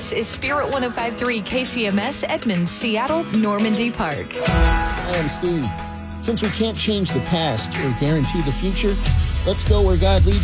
This is Spirit 105.3 KCMS, Edmonds, Seattle, Normandy Park. Hi, I'm Steve. Since we can't change the past or guarantee the future, let's go where God leads